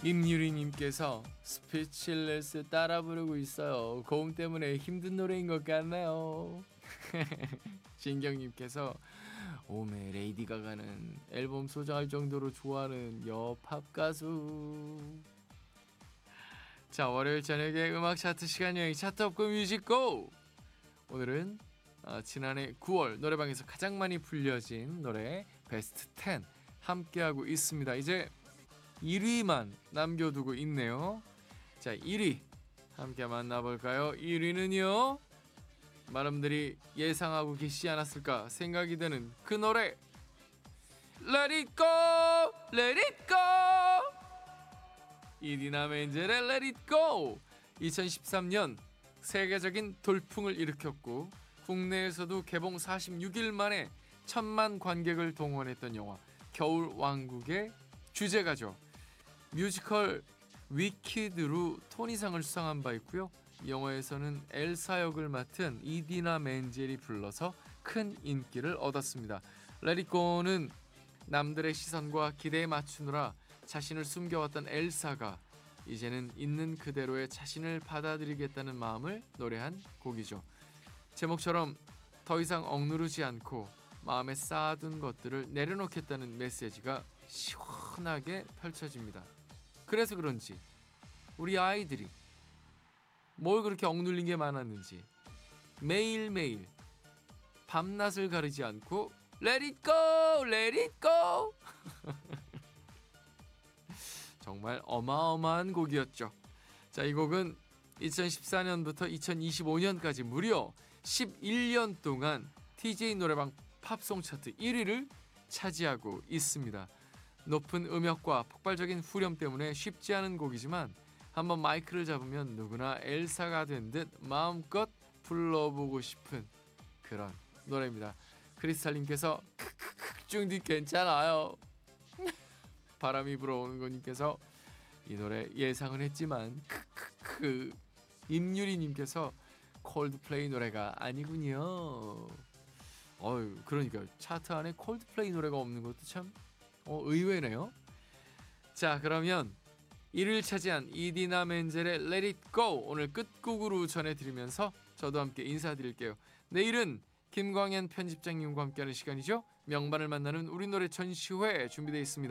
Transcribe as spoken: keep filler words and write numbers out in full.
임유리님께서 스피치레스 따라 부르고 있어요. 고음 때문에 힘든 노래인 것 같네요. 진경님께서 오메 레이디 가가는 앨범 소장할 정도로 좋아하는 여팝 가수. 자, 월요일 저녁에 음악 차트 시간 여행 차트 업고 뮤직 고! 오늘은 어, 지난해 구월 노래방에서 가장 많이 불려진 노래 베스트 텐 함께하고 있습니다. 이제 일 위만 남겨두고 있네요. 자, 일 위 함께 만나볼까요? 일 위는요, 많은분들이 예상하고 계시지 않았을까 생각이 드는 그 노래, Let it go, Let it go. 이디나 멘젤의 Let it go. 이천십삼 년 세계적인 돌풍을 일으켰고 국내에서도 개봉 사십육 일 만에 천만 관객을 동원했던 영화 겨울왕국의 주제가죠. 뮤지컬 위키드로 토니상을 수상한 바 있고요. 이 영화에서는 엘사 역을 맡은 이디나 멘젤이 불러서 큰 인기를 얻었습니다. Let it go는 남들의 시선과 기대에 맞추느라 자신을 숨겨왔던 엘사가 이제는 있는 그대로의 자신을 받아들이겠다는 마음을 노래한 곡이죠. 제목처럼 더 이상 억누르지 않고 마음에 쌓아둔 것들을 내려놓겠다는 메시지가 시원하게 펼쳐집니다. 그래서 그런지 우리 아이들이 뭘 그렇게 억눌린 게 많았는지 매일매일 밤낮을 가리지 않고 Let it go, let it go. 정말 어마어마한 곡이었죠. 자, 이 곡은 이천십사 년부터 이천이십오 년까지 무려 십일 년 동안 티제이 노래방 팝송 차트 일 위를 차지하고 있습니다. 높은 음역과 폭발적인 후렴 때문에 쉽지 않은 곡이지만 한번 마이크를 잡으면 누구나 엘사가 된 듯 마음껏 불러보고 싶은 그런 노래입니다. 크리스탈님께서 크크크 중디 괜찮아요. 바람이 불어오는 거님께서 이 노래 예상은 했지만 크크크. 임유리님께서 콜드플레이 노래가 아니군요. 어유, 그러니까 차트 안에 콜드플레이 노래가 없는 것도 참 어, 의외네요. 자, 그러면 일 위를 차지한 이디나 멘젤의 Let It Go 오늘 끝곡으로 전해드리면서 저도 함께 인사드릴게요. 내일은 김광현 편집장님과 함께하는 시간이죠. 명반을 만나는 우리 노래 전시회 준비되어 있습니다.